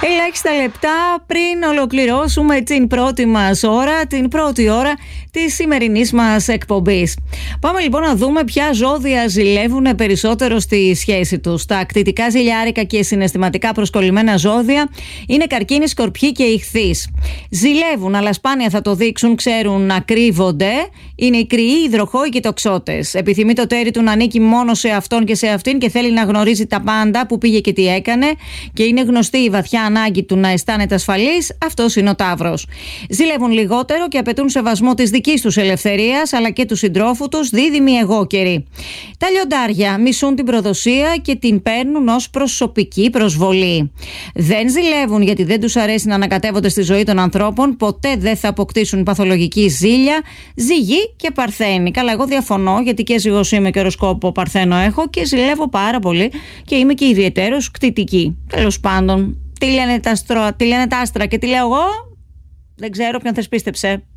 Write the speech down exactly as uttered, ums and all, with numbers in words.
Ελάχιστα λεπτά πριν ολοκληρώσουμε την πρώτη μας ώρα, την πρώτη ώρα της σημερινής μας εκπομπής. Πάμε λοιπόν να δούμε ποια ζώδια ζηλεύουν περισσότερο στη σχέση τους. Τα κτητικά, ζηλιάρικα και συναισθηματικά προσκολλημένα ζώδια είναι Καρκίνη, Σκορπιοί και Ιχθύς. Ζηλεύουν, αλλά σπάνια θα το δείξουν, ξέρουν να κρύβονται. Είναι οι Κρυοί, οι Υδροχόοι και οι Τοξότες. Επιθυμεί το τέρι του να ανήκει μόνο σε αυτόν και σε αυτήν και θέλει να γνωρίζει τα πάντα, που πήγε και τι έκανε, και είναι γνωστή η βαθιά ανάγκη του να αισθάνεται ασφαλής. Αυτός είναι ο Ταύρος. Ζηλεύουν λιγότερο και απαιτούν σεβασμό της δικής τους ελευθερίας αλλά και του συντρόφου τους, δίδυμοι εγώκεροι. Τα Λιοντάρια μισούν την προδοσία και την παίρνουν ως προσωπική προσβολή. Δεν ζηλεύουν γιατί δεν τους αρέσει να ανακατεύονται στη ζωή των ανθρώπων, ποτέ δεν θα αποκτήσουν παθολογική ζήλια. Ζυγή και Παρθένη. Καλά, εγώ διαφωνώ, γιατί και ζυγός είμαι και οροσκόπο Παρθένο έχω και ζηλεύω πάρα πολύ και είμαι και ιδιαιτέρως κτητική. Τέλος πάντων, τι λένε τα, αστρο, τι λένε τα άστρα και τι λέω εγώ, δεν ξέρω, ποιον θες πίστεψε.